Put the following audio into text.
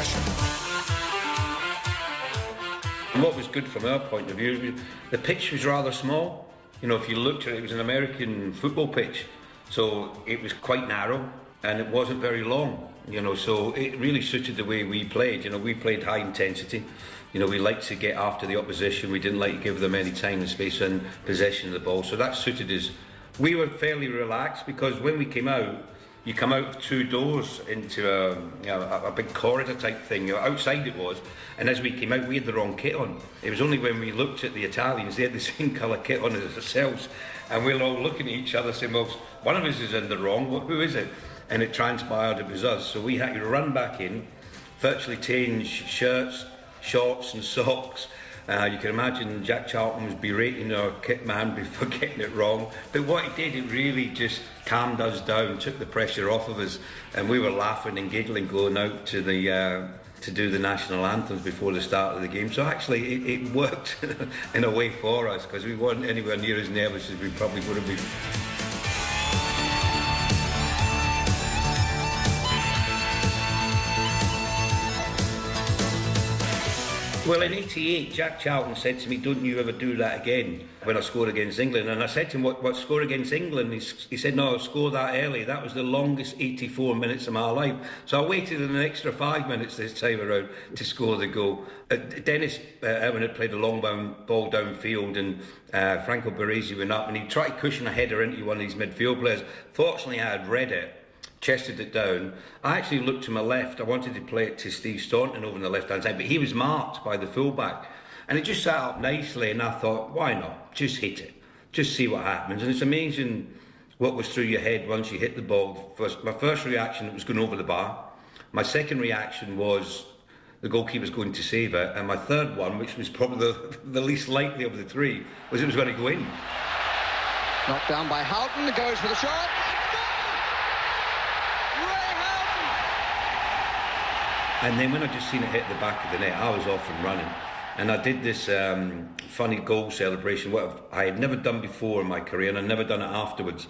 possession. And what was good from our point of view, the pitch was rather small. You know, if you looked at it, it was an American football pitch, so it was quite narrow and it wasn't very long. You know, so it really suited the way we played. You know, we played high intensity. You know, we liked to get after the opposition. We didn't like to give them any time and space and possession of the ball. So that suited us. We were fairly relaxed because when we came out, you come out of two doors into a big corridor type thing. You know, outside it was, and as we came out, we had the wrong kit on. It was only when we looked at the Italians, they had the same colour kit on as ourselves, and we were all looking at each other saying, well, one of us is in the wrong, well, who is it? And it transpired it was us. So we had to run back in, virtually change shirts, shorts and socks. You can imagine Jack Charlton was berating our kit man for getting it wrong. But what he did, it really just calmed us down, took the pressure off of us, and we were laughing and giggling going out to the to do the national anthems before the start of the game. So actually it worked in a way for us, because we weren't anywhere near as nervous as we probably would have been. Well, in '88, Jack Charlton said to me, don't you ever do that again, when I scored against England. And I said to him, what score against England? He said, no, I'll score that early. That was the longest 84 minutes of my life. So I waited an extra 5 minutes this time around to score the goal. Dennis Irwin had played a long ball downfield, and Franco Baresi went up, and he tried to cushion a header into one of these midfield players. Fortunately, I had read it, chested it down. I actually looked to my left. I wanted to play it to Steve Staunton over on the left-hand side, but he was marked by the fullback. And it just sat up nicely, and I thought, why not? Just hit it. Just see what happens. And it's amazing what was through your head once you hit the ball. My first reaction, it was going over the bar. My second reaction was the goalkeeper's going to save it. And my third one, which was probably the least likely of the three, was it was going to go in. Knocked down by Houghton, goes for the shot. And then when I just seen it hit the back of the net, I was off and running. And I did this funny goal celebration, what I had never done before in my career, and I'd never done it afterwards.